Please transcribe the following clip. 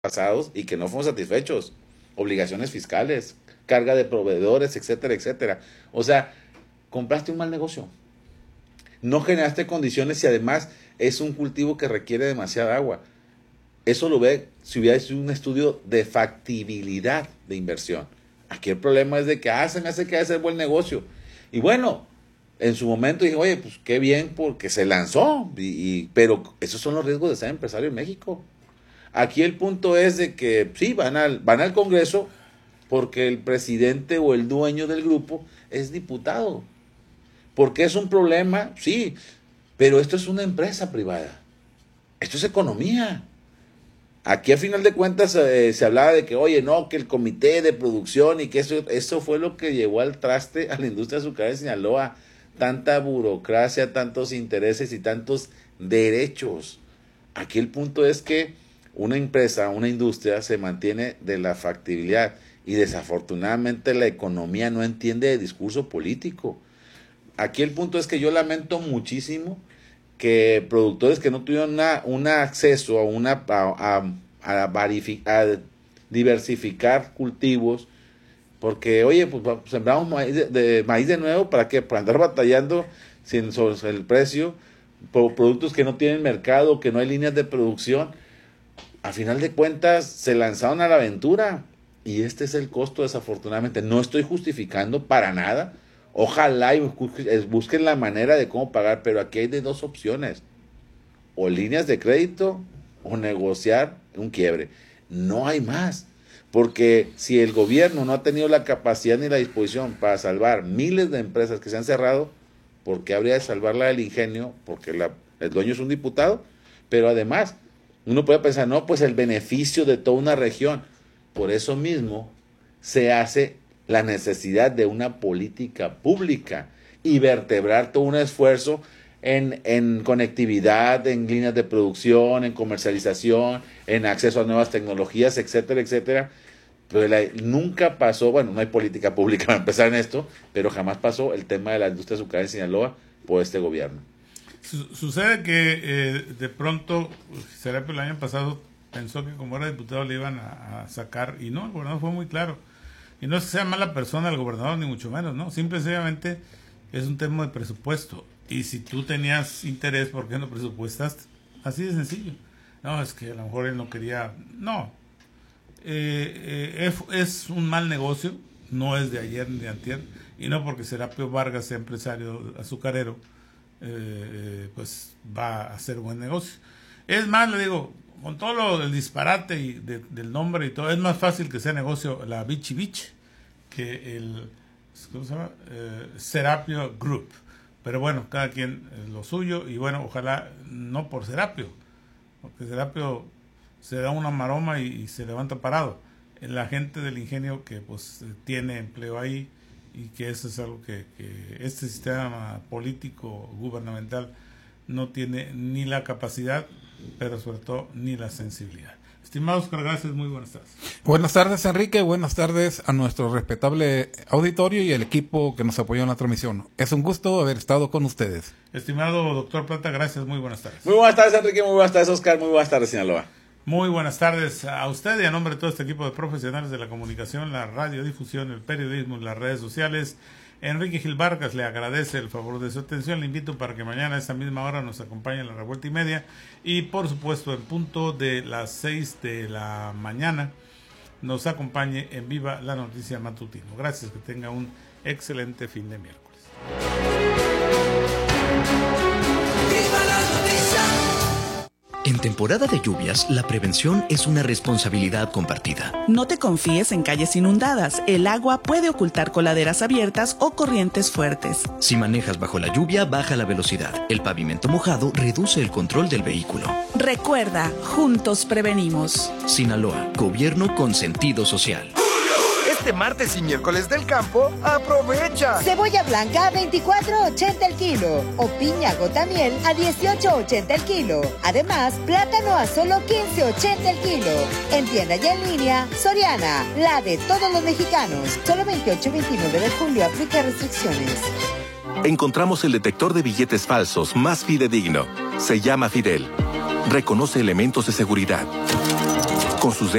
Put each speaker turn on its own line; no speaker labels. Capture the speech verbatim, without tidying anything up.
pasados y que no fueron satisfechos. Obligaciones fiscales, carga de proveedores, etcétera, etcétera. O sea, compraste un mal negocio. No generaste condiciones y además es un cultivo que requiere demasiada agua. Eso lo ve si hubiera hecho un estudio de factibilidad de inversión. Aquí el problema es de que, ah, se me hace que va a ser buen negocio. Y bueno, en su momento dije, oye, pues qué bien porque se lanzó. Y, y, pero esos son los riesgos de ser empresario en México. Aquí el punto es de que sí, van al, van al Congreso porque el presidente o el dueño del grupo es diputado. ¿Por qué es un problema? Sí, pero esto es una empresa privada. Esto es economía. Aquí, a final de cuentas, eh, se hablaba de que, oye, no, que el comité de producción y que eso, eso fue lo que llevó al traste a la industria azucarera de Sinaloa. Tanta burocracia, tantos intereses y tantos derechos. Aquí el punto es que una empresa, una industria se mantiene de la factibilidad y desafortunadamente la economía no entiende de discurso político. Aquí el punto es que yo lamento muchísimo que productores que no tuvieron una, un acceso a, una, a, a, a, verificar, a diversificar cultivos, porque oye, pues sembramos maíz de, de, maíz de nuevo, ¿para qué? Para andar batallando sin, sobre el precio, por productos que no tienen mercado, que no hay líneas de producción. A final de cuentas se lanzaron a la aventura y este es el costo, desafortunadamente. No estoy justificando para nada. Ojalá y busquen la manera de cómo pagar, pero aquí hay de dos opciones: o líneas de crédito o negociar un quiebre. No hay más, porque si el gobierno no ha tenido la capacidad ni la disposición para salvar miles de empresas que se han cerrado, ¿por qué habría de salvarla del ingenio? Porque la, el dueño es un diputado. Pero además uno puede pensar, no, pues el beneficio de toda una región. Por eso mismo se hace la necesidad de una política pública y vertebrar todo un esfuerzo en, en conectividad, en líneas de producción, en comercialización, en acceso a nuevas tecnologías, etcétera, etcétera. Pero la, nunca pasó, bueno, no hay política pública para empezar en esto, pero jamás pasó el tema de la industria azucarera en Sinaloa por este gobierno.
Su, sucede que eh, de pronto, será que el año pasado pensó que como era diputado le iban a, a sacar, y no, el gobernador fue muy claro. Y no es que sea mala persona el gobernador, ni mucho menos, ¿no? Simple y sencillamente es un tema de presupuesto. Y si tú tenías interés, ¿por qué no presupuestaste? Así de sencillo. No, es que a lo mejor él no quería... No. Eh, eh, es, es un mal negocio, no es de ayer ni de antier, y no porque Serapio Vargas sea empresario azucarero, eh, pues va a hacer buen negocio. Es más, le digo, con todo lo, el disparate y de, del nombre y todo, es más fácil que sea negocio la Vichy Beach que el, ¿cómo se llama? Eh, Serapio Group. Pero bueno, cada quien es lo suyo, y bueno, ojalá no por Serapio, porque Serapio se da una maroma y, y se levanta parado. La gente del ingenio que pues tiene empleo ahí, y que eso es algo que, que este sistema político gubernamental no tiene ni la capacidad, pero sobre todo ni la sensibilidad. Estimado Oscar, gracias, muy buenas tardes.
Buenas tardes, Enrique, buenas tardes a nuestro respetable auditorio y el equipo que nos apoyó en la transmisión. Es un gusto haber estado con ustedes.
Estimado doctor Plata, gracias, muy buenas tardes.
Muy buenas tardes, Enrique, muy buenas tardes, Oscar, muy buenas tardes, Sinaloa.
Muy buenas tardes a usted y a nombre de todo este equipo de profesionales de la comunicación, la radiodifusión, el periodismo y las redes sociales. Enrique Gil Vargas le agradece el favor de su atención. Le invito para que mañana a esta misma hora nos acompañe en la revuelta y media, y por supuesto en punto de las seis de la mañana nos acompañe en Viva la Noticia Matutino. Gracias, que tenga un excelente fin de miércoles.
¡Viva la noticia!
En temporada de lluvias, la prevención es una responsabilidad compartida.
No te confíes en calles inundadas. El agua puede ocultar coladeras abiertas o corrientes fuertes.
Si manejas bajo la lluvia, baja la velocidad. El pavimento mojado reduce el control del vehículo.
Recuerda, juntos prevenimos.
Sinaloa, gobierno con sentido social.
Este martes y miércoles del campo, aprovecha.
Cebolla blanca a veinticuatro ochenta el kilo o piña gota miel a dieciocho ochenta el kilo. Además, plátano a solo quince ochenta el kilo. En tienda y en línea, Soriana, la de todos los mexicanos. Solo veintiocho y veintinueve de julio, aplica restricciones.
Encontramos el detector de billetes falsos más fidedigno. Se llama Fidel. Reconoce elementos de seguridad. con sus